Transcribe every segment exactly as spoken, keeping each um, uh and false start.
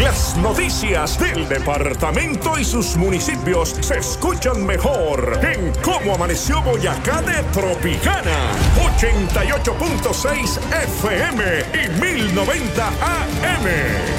Las noticias del departamento y sus municipios se escuchan mejor en Cómo Amaneció Boyacá de Tropicana. ochenta y ocho punto seis F M y mil noventa A M.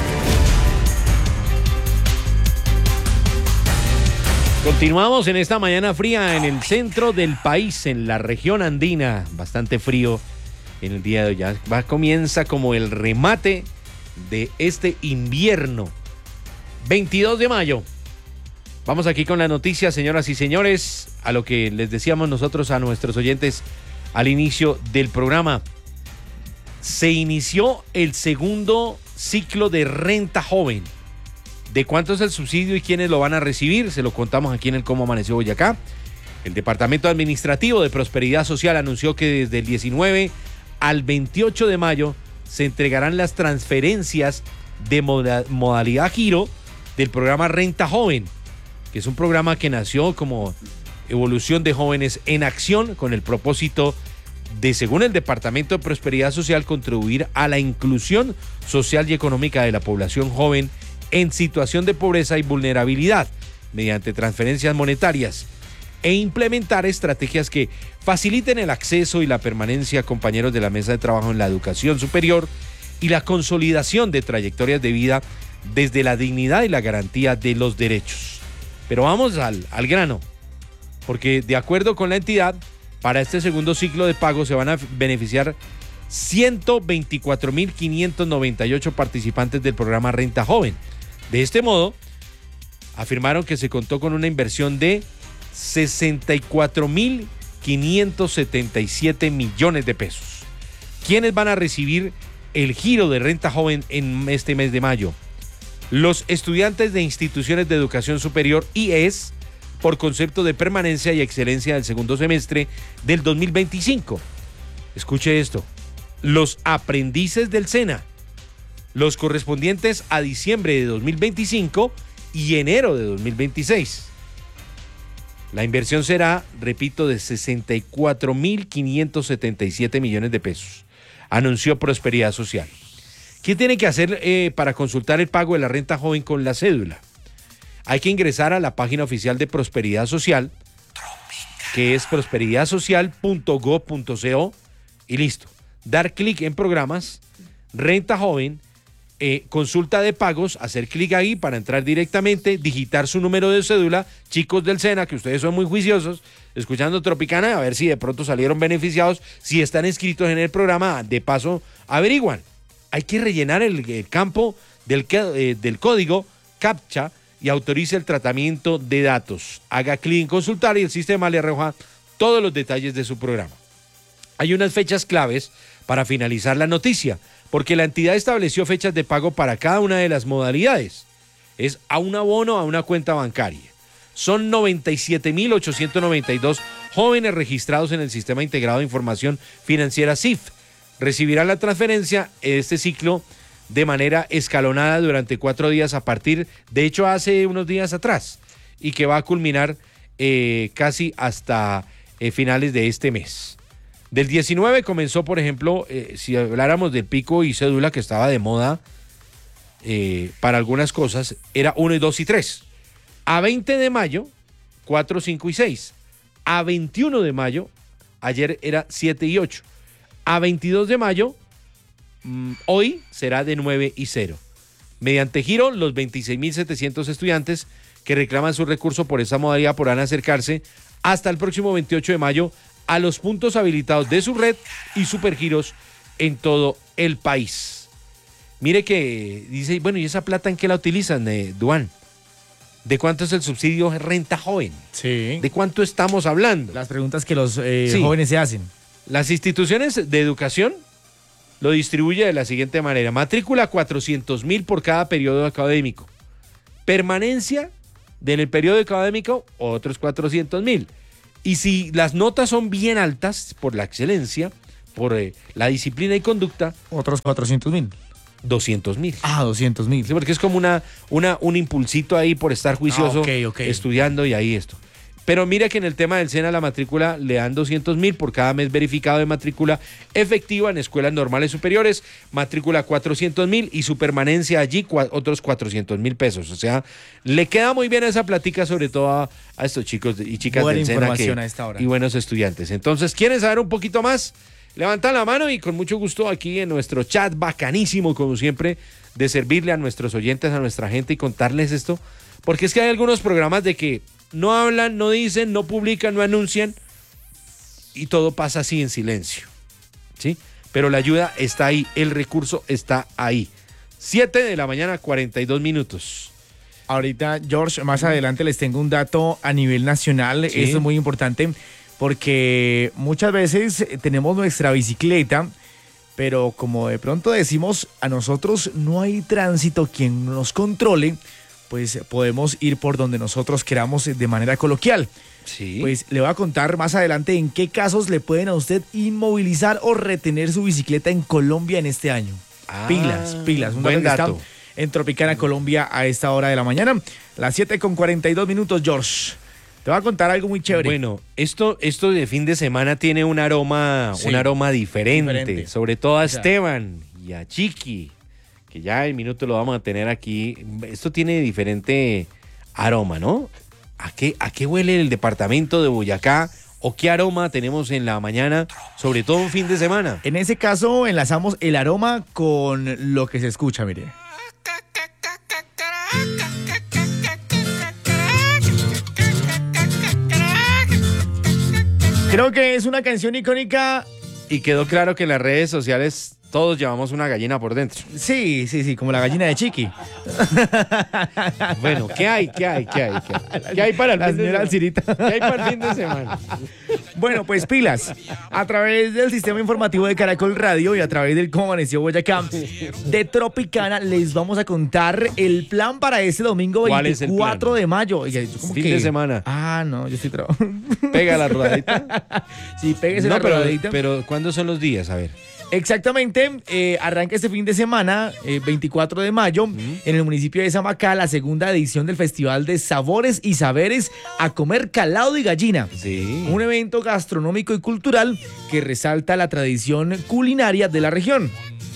Continuamos en esta mañana fría en el centro del país, en la región andina. Bastante frío en el día de hoy. Ya va, comienza como el remate de este invierno. veintidós de mayo. Vamos aquí con la noticia, señoras y señores, a lo que les decíamos nosotros a nuestros oyentes al inicio del programa. Se inició el segundo ciclo de renta joven. ¿De cuánto es el subsidio y quiénes lo van a recibir? Se lo contamos aquí en el Cómo Amaneció Boyacá. El Departamento Administrativo de Prosperidad Social anunció que desde el diecinueve al veintiocho de mayo se entregarán las transferencias de moda- modalidad giro del programa Renta Joven, que es un programa que nació como evolución de Jóvenes en Acción con el propósito de, según el Departamento de Prosperidad Social, contribuir a la inclusión social y económica de la población joven en situación de pobreza y vulnerabilidad mediante transferencias monetarias e implementar estrategias que faciliten el acceso y la permanencia a compañeros de la mesa de trabajo en la educación superior y la consolidación de trayectorias de vida desde la dignidad y la garantía de los derechos. Pero vamos al, al grano, porque de acuerdo con la entidad, para este segundo ciclo de pago se van a beneficiar ciento veinticuatro mil quinientos noventa y ocho participantes del programa Renta Joven. De este modo, afirmaron que se contó con una inversión de sesenta y cuatro mil quinientos setenta y siete millones de pesos. ¿Quiénes van a recibir el giro de Renta Joven en este mes de mayo? Los estudiantes de instituciones de educación superior I E S por concepto de permanencia y excelencia del segundo semestre del dos mil veinticinco. Escuche esto. Los aprendices del SENA, los correspondientes a diciembre de dos mil veinticinco y enero de dos mil veintiséis. La inversión será, repito, de sesenta y cuatro mil quinientos setenta y siete millones de pesos, anunció Prosperidad Social. ¿Qué tiene que hacer eh, para consultar el pago de la renta joven con la cédula? Hay que ingresar a la página oficial de Prosperidad Social, que es prosperidad social punto gob punto co, y listo. Dar clic en programas, renta joven, eh, consulta de pagos, hacer clic ahí para entrar directamente, digitar su número de cédula. Chicos del SENA, que ustedes son muy juiciosos, escuchando Tropicana, a ver si de pronto salieron beneficiados, si están inscritos en el programa, de paso averiguan. Hay que rellenar el, el campo del, eh, del código CAPTCHA y autorice el tratamiento de datos. Haga clic en consultar y el sistema le arroja todos los detalles de su programa. Hay unas fechas claves para finalizar la noticia, porque la entidad estableció fechas de pago para cada una de las modalidades. Es a un abono, a una cuenta bancaria. Son noventa y siete mil ochocientos noventa y dos jóvenes registrados en el Sistema Integrado de Información Financiera S I F. Recibirán la transferencia en este ciclo de manera escalonada durante cuatro días a partir, de hecho hace unos días atrás, y que va a culminar eh, casi hasta eh, finales de este mes. Del diecinueve comenzó, por ejemplo, eh, si habláramos del pico y cédula que estaba de moda eh, para algunas cosas, era uno, dos y tres. A veinte de mayo, cuatro, cinco y seis. A veintiuno de mayo, ayer era siete y ocho. A veintidós de mayo, mmm, hoy será de nueve y cero. Mediante giro, los veintiséis mil setecientos estudiantes que reclaman su recurso por esa modalidad podrán acercarse hasta el próximo veintiocho de mayo a los puntos habilitados de su red y supergiros en todo el país. Mire que dice, bueno, ¿y esa plata en qué la utilizan, eh, Duan? ¿De cuánto es el subsidio renta joven? Sí. ¿De cuánto estamos hablando? Las preguntas que los eh, sí. jóvenes se hacen. Las instituciones de educación lo distribuye de la siguiente manera. Matrícula cuatrocientos mil por cada periodo académico. Permanencia de en el periodo académico, otros cuatrocientos mil. Y si las notas son bien altas por la excelencia, por eh, la disciplina y conducta, otros cuatrocientos mil. doscientos mil. Ah, doscientos mil. Sí, porque es como una, una, un impulsito ahí por estar juicioso, ah, okay, okay. estudiando y ahí esto. Pero mira que en el tema del SENA la matrícula le dan doscientos mil por cada mes verificado de matrícula efectiva en escuelas normales superiores, matrícula cuatrocientos mil y su permanencia allí cua- otros cuatrocientos mil pesos. O sea, le queda muy bien a esa platica, sobre todo a, a estos chicos y chicas Buena del SENA información que, a esta hora. y buenos estudiantes. Entonces, ¿quieren saber un poquito más? Levantan la mano y con mucho gusto aquí en nuestro chat bacanísimo, como siempre, de servirle a nuestros oyentes, a nuestra gente y contarles esto. Porque es que hay algunos programas de que no hablan, no dicen, no publican, no anuncian y todo pasa así en silencio, ¿sí? Pero la ayuda está ahí, el recurso está ahí. siete de la mañana, cuarenta y dos minutos. Ahorita, George, más adelante les tengo un dato a nivel nacional. Sí. Esto es muy importante porque muchas veces tenemos nuestra bicicleta, pero como de pronto decimos, a nosotros no hay tránsito quien nos controle, pues podemos ir por donde nosotros queramos de manera coloquial. Sí. Pues le voy a contar más adelante en qué casos le pueden a usted inmovilizar o retener su bicicleta en Colombia en este año. Ah, pilas, pilas. Un buen dato que dato. está en Tropicana, Colombia, a esta hora de la mañana. Las siete con cuarenta y dos minutos, George. Te voy a contar algo muy chévere. Bueno, esto, esto de fin de semana tiene un aroma, Sí, un aroma diferente, diferente. sobre todo a O sea, Esteban y a Chiqui, que ya en minuto lo vamos a tener aquí. Esto tiene diferente aroma, ¿no? ¿A qué, a qué huele el departamento de Boyacá? ¿O qué aroma tenemos en la mañana, sobre todo un fin de semana? En ese caso, enlazamos el aroma con lo que se escucha, mire. Creo que es una canción icónica. Y quedó claro que en las redes sociales todos llevamos una gallina por dentro. Sí, sí, sí, como la gallina de Chiqui. Bueno, ¿qué hay? ¿Qué hay? ¿Qué hay? ¿Qué hay, ¿Qué hay para el La fin de señora semana? Alcirita. ¿Qué hay para el fin de semana? Bueno, pues pilas. A través del sistema informativo de Caracol Radio y a través del Cómo Amaneció Boyacá de Tropicana les vamos a contar el plan para este domingo ¿Cuál es el veinticuatro plan? de mayo. Oiga, yo como Fin que- de semana. Ah, no, yo estoy trabajando. Pega la rodadita. Sí, péguese No, la pero, rodadita. pero ¿cuándo son los días? A ver. Exactamente, eh, arranca este fin de semana, eh, veinticuatro de mayo, en el municipio de Samacá, la segunda edición del Festival de Sabores y Saberes a comer calado y gallina. Sí. Un evento gastronómico y cultural que resalta la tradición culinaria de la región.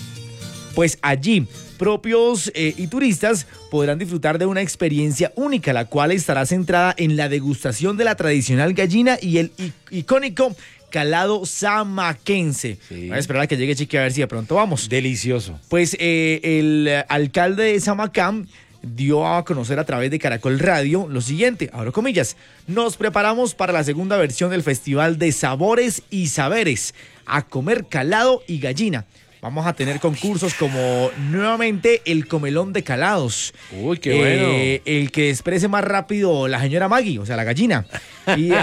Pues allí, propios eh, y turistas podrán disfrutar de una experiencia única, la cual estará centrada en la degustación de la tradicional gallina y el i- icónico calado samaquense. Sí. Voy a esperar a que llegue Chiqui a ver si de pronto vamos. Delicioso. Pues eh, el eh, alcalde de Samacán dio a conocer a través de Caracol Radio lo siguiente, abro comillas, nos preparamos para la segunda versión del Festival de Sabores y Saberes, a comer calado y gallina. Vamos a tener concursos como nuevamente el comelón de calados. Uy, qué bueno. Eh, el que exprese más rápido la señora Maggie, o sea, la gallina. Y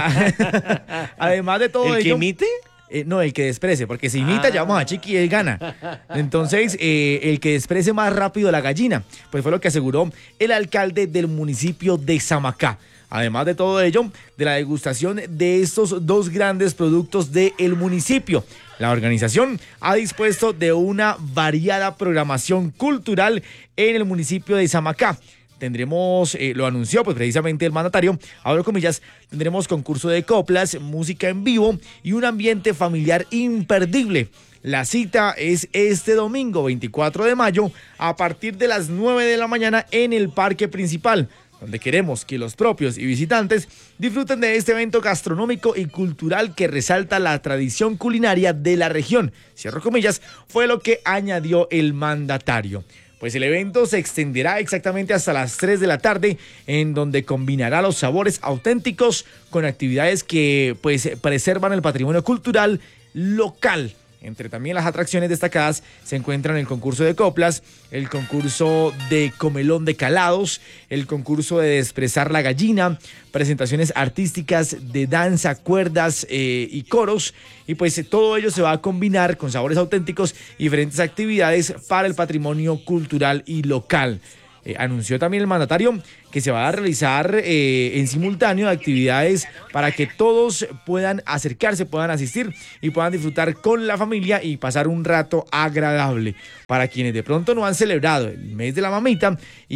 a- además de todo ¿El que ello... imite? Eh, no, el que desprecie, porque si imita, Ah. llamamos a Chiqui y él gana. Entonces, eh, el que desprecie más rápido la gallina, pues fue lo que aseguró el alcalde del municipio de Samacá. Además de todo ello, de la degustación de estos dos grandes productos del municipio. La organización ha dispuesto de una variada programación cultural en el municipio de Samacá. Tendremos, eh, lo anunció pues precisamente el mandatario, abro comillas, tendremos concurso de coplas, música en vivo y un ambiente familiar imperdible. La cita es este domingo veinticuatro de mayo a partir de las nueve de la mañana en el parque principal, donde queremos que los propios y visitantes disfruten de este evento gastronómico y cultural que resalta la tradición culinaria de la región. Cierro comillas, fue lo que añadió el mandatario. Pues el evento se extenderá exactamente hasta las tres de la tarde, en donde combinará los sabores auténticos con actividades que pues preservan el patrimonio cultural local. Entre también las atracciones destacadas se encuentran el concurso de coplas, el concurso de comelón de calados, el concurso de desprezar la gallina, presentaciones artísticas de danza, cuerdas eh, y coros. Y pues eh, todo ello se va a combinar con sabores auténticos y diferentes actividades para el patrimonio cultural y local. Eh, anunció también el mandatario que se va a realizar eh, en simultáneo actividades para que todos puedan acercarse, puedan asistir y puedan disfrutar con la familia y pasar un rato agradable. Para quienes de pronto no han celebrado el mes de la mamita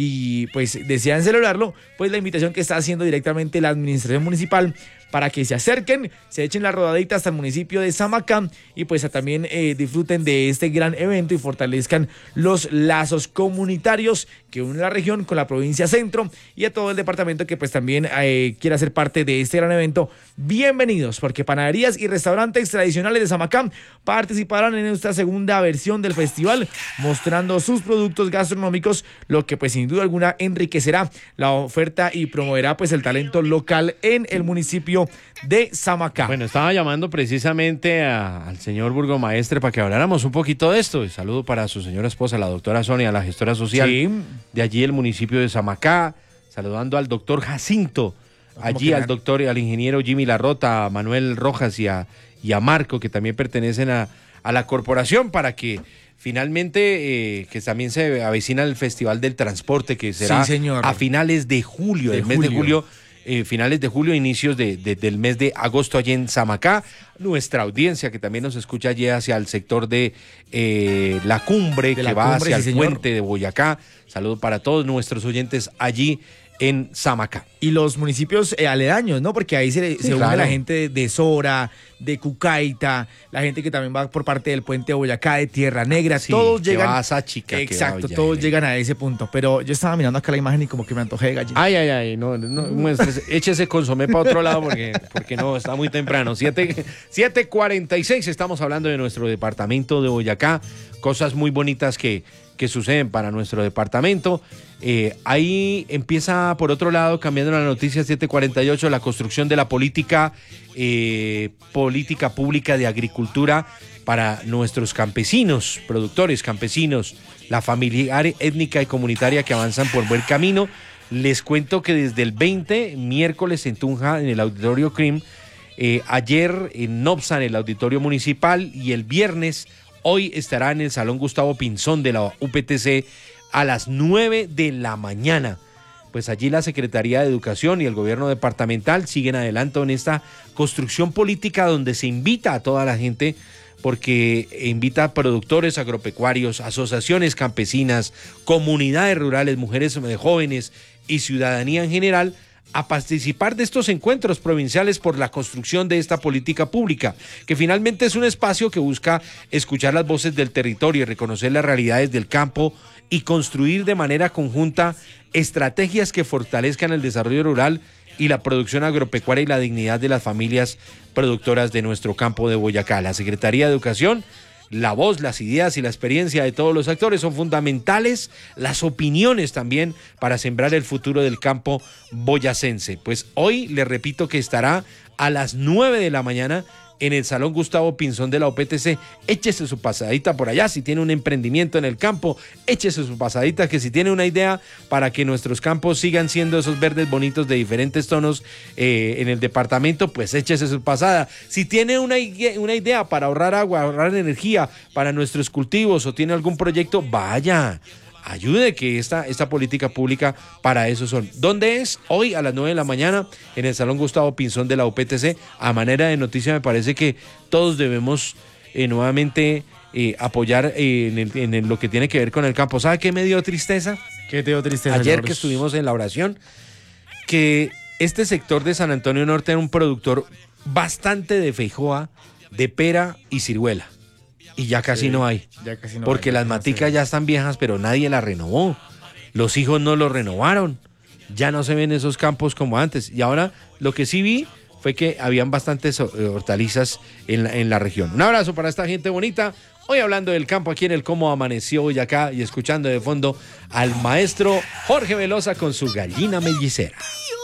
y pues desean celebrarlo, pues la invitación que está haciendo directamente la administración municipal para que se acerquen, se echen la rodadita hasta el municipio de Samacá y pues también eh, disfruten de este gran evento y fortalezcan los lazos comunitarios que unen la región con la provincia centro y a todo el departamento que pues también eh, quiera ser parte de este gran evento. Bienvenidos, porque panaderías y restaurantes tradicionales de Samacá participarán en esta segunda versión del festival, mostrando sus productos gastronómicos, lo que pues sin duda alguna enriquecerá la oferta y promoverá pues el talento local en el municipio de Samacá. Bueno, estaba llamando precisamente a, al señor burgomaestre para que habláramos un poquito de esto. Un saludo para su señora esposa, la doctora Sonia, la gestora social sí. de allí el municipio de Samacá, saludando al doctor Jacinto, allí al doctor y al ingeniero Jimmy Larrota, a Manuel Rojas y a, y a Marco, que también pertenecen a, a la corporación, para que finalmente, eh, que también se avecina el Festival del Transporte, que será sí, a finales de julio, de el mes julio. de julio, eh, finales de julio, inicios de, de, del mes de agosto allí en Samacá. Nuestra audiencia que también nos escucha allí hacia el sector de eh, la cumbre, de que la va cumbre, hacia sí, el señor. puente de Boyacá. Saludo para todos nuestros oyentes allí en Samacá. Y los municipios eh, aledaños, ¿no? Porque ahí se, sí, se une claro. la gente de, de Sora, de Cucaita, la gente que también va por parte del puente de Boyacá, de Tierra Negra, sí, todos llegan. Va a Sáchica, exacto, todos llegan a ese punto. Pero yo estaba mirando acá la imagen y como que me antojé de gallina. Ay, ay, ay, no, no muestres, échese consomé para otro lado porque, porque no, está muy temprano. siete cuarenta y seis, estamos hablando de nuestro departamento de Boyacá, cosas muy bonitas que, que suceden para nuestro departamento. Eh, ahí empieza, por otro lado, cambiando la noticia, siete cuarenta y ocho, la construcción de la política, eh, política pública de agricultura para nuestros campesinos, productores campesinos, la familiar, étnica y comunitaria que avanzan por buen camino. Les cuento que desde el veinte, miércoles en Tunja, en el Auditorio C R I M, eh, ayer en Nopsa, en el Auditorio Municipal, y el viernes, hoy estará en el Salón Gustavo Pinzón de la U P T C a las nueve de la mañana. Pues allí la Secretaría de Educación y el gobierno departamental siguen adelante en esta construcción política donde se invita a toda la gente, porque invita a productores agropecuarios, asociaciones campesinas, comunidades rurales, mujeres jóvenes y ciudadanía en general a participar de estos encuentros provinciales por la construcción de esta política pública, que finalmente es un espacio que busca escuchar las voces del territorio y reconocer las realidades del campo y construir de manera conjunta estrategias que fortalezcan el desarrollo rural y la producción agropecuaria y la dignidad de las familias productoras de nuestro campo de Boyacá. La Secretaría de Educación, la voz, las ideas y la experiencia de todos los actores son fundamentales, las opiniones también para sembrar el futuro del campo boyacense. Pues hoy les repito que estará a las nueve de la mañana en el Salón Gustavo Pinzón de la O P T C. Échese su pasadita por allá, si tiene un emprendimiento en el campo, échese su pasadita, que si tiene una idea para que nuestros campos sigan siendo esos verdes bonitos de diferentes tonos eh, en el departamento, pues échese su pasada. Si tiene una, una idea para ahorrar agua, ahorrar energía para nuestros cultivos o tiene algún proyecto, vaya, ayude, que esta, esta política pública para eso son. ¿Dónde es? Hoy a las nueve de la mañana en el Salón Gustavo Pinzón de la O P T C. A manera de noticia, me parece que todos debemos eh, nuevamente eh, apoyar eh, en, el, en el, lo que tiene que ver con el campo. ¿Sabe qué me dio tristeza? ¿Qué te dio tristeza? Ayer que estuvimos en la oración, que este sector de San Antonio Norte era un productor bastante de feijoa, de pera y ciruela. Y ya casi sí, no hay, ya casi no porque hay, las no maticas sé. ya están viejas, pero nadie las renovó. Los hijos no los renovaron. Ya no se ven esos campos como antes. Y ahora lo que sí vi fue que habían bastantes hortalizas en la, en la región. Un abrazo para esta gente bonita. Hoy hablando del campo aquí en el Cómo Amaneció Boyacá y escuchando de fondo al maestro Jorge Velosa con su gallina mellicera.